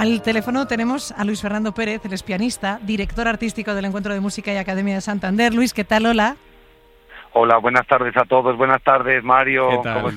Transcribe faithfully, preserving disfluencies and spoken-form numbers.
Al teléfono tenemos a Luis Fernando Pérez, el es pianista, director artístico del Encuentro de Música y Academia de Santander. Luis, ¿qué tal? Hola. Hola, buenas tardes a todos. Buenas tardes, Mario. ¿Qué tal? ¿Cómo